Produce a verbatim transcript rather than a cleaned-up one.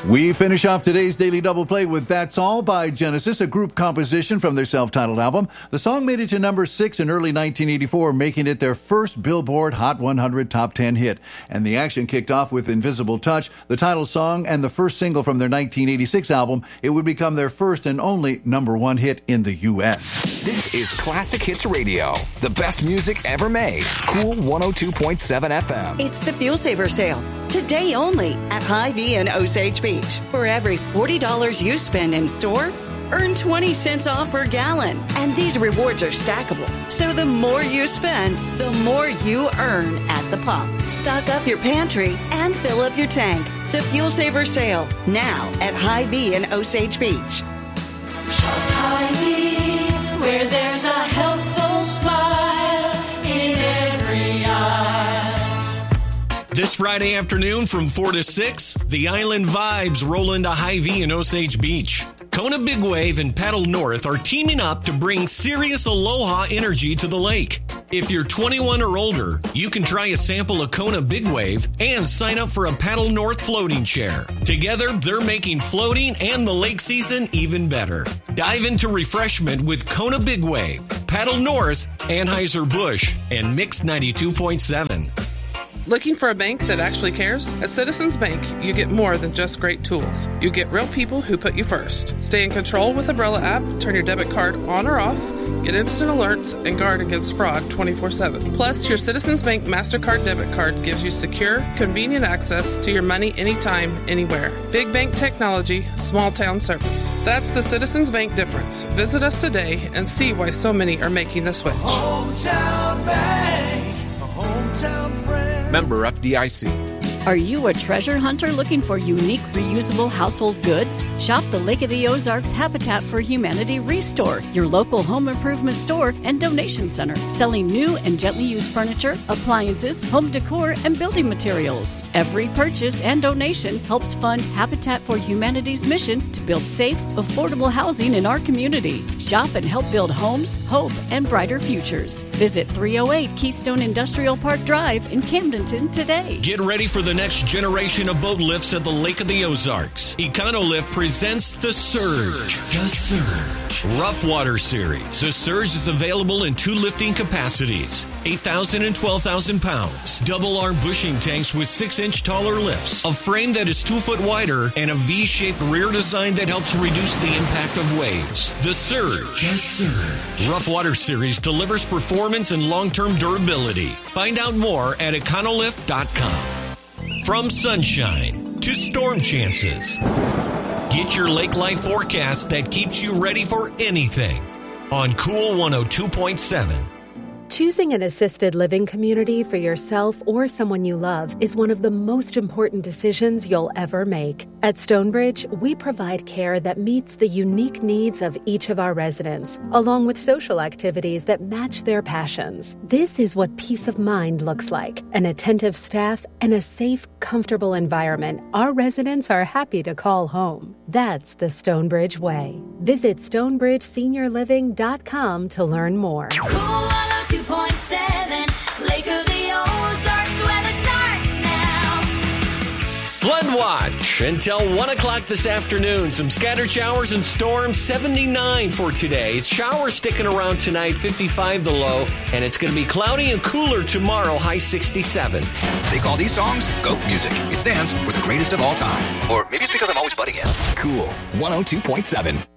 We finish off today's Daily Double Play with That's All by Genesis, a group composition from their self-titled album. The song made it to number six in early nineteen eighty-four, making it their first Billboard Hot one hundred Top ten hit. And the action kicked off with Invisible Touch, the title song and the first single from their nineteen eighty-six album. It would become their first and only number one hit in the U S. This is Classic Hits Radio, the best music ever made. Cool one oh two point seven F M. It's the Fuel Saver Sale. Today only at Hy-Vee in Osage Beach. For every forty dollars you spend in store, earn twenty cents off per gallon. And these rewards are stackable. So the more you spend, the more you earn at the pump. Stock up your pantry and fill up your tank. The Fuel Saver Sale, now at Hy-Vee in Osage Beach. Shop Hy-Vee, where there's a helpful smile in every eye. This Friday afternoon from four to six, the Island Vibes roll into Hy-Vee in Osage Beach. Kona Big Wave and Paddle North are teaming up to bring serious aloha energy to the lake. If you're twenty-one or older, you can try a sample of Kona Big Wave and sign up for a Paddle North floating chair. Together, they're making floating and the lake season even better. Dive into refreshment with Kona Big Wave, Paddle North, Anheuser-Busch, and Mix ninety-two point seven. Looking for a bank that actually cares? At Citizens Bank, you get more than just great tools. You get real people who put you first. Stay in control with Umbrella app, turn your debit card on or off, get instant alerts, and guard against fraud twenty-four seven. Plus, your Citizens Bank MasterCard debit card gives you secure, convenient access to your money anytime, anywhere. Big bank technology, small town service. That's the Citizens Bank difference. Visit us today and see why so many are making the switch. Hometown Bank, a hometown friend. Member F D I C. Are you a treasure hunter looking for unique reusable household goods? Shop the Lake of the Ozarks Habitat for Humanity Restore, your local home improvement store and donation center, selling new and gently used furniture, appliances, home decor, and building materials. Every purchase and donation helps fund Habitat for Humanity's mission to build safe, affordable housing in our community. Shop and help build homes, hope, and brighter futures. Visit three oh eight Keystone Industrial Park Drive in Camdenton today. Get ready for the next generation of boat lifts at the Lake of the Ozarks. Econolift presents The Surge. The Surge. Rough Water Series. The Surge is available in two lifting capacities, eight thousand and twelve thousand pounds. Double arm bushing tanks with six inch taller lifts. A frame that is two foot wider and a V-shaped rear design that helps reduce the impact of waves. The Surge. The Surge. Rough Water Series delivers performance and long-term durability. Find out more at econolift dot com. From sunshine to storm chances, get your lake life forecast that keeps you ready for anything on Cool one oh two point seven. Choosing an assisted living community for yourself or someone you love is one of the most important decisions you'll ever make. At Stonebridge, we provide care that meets the unique needs of each of our residents, along with social activities that match their passions. This is what peace of mind looks like: an attentive staff and a safe, comfortable environment our residents are happy to call home. That's the Stonebridge way. Visit stonebridge senior living dot com to learn more. Cool two point seven, Lake of the Ozarks, weather starts now. Flood watch until one o'clock this afternoon. Some scattered showers and storms, seventy-nine for today. Showers sticking around tonight, fifty-five the low, and it's going to be cloudy and cooler tomorrow, high sixty-seven. They call these songs goat music. It stands for the greatest of all time. Or maybe it's because I'm always butting in. Cool one oh two point seven.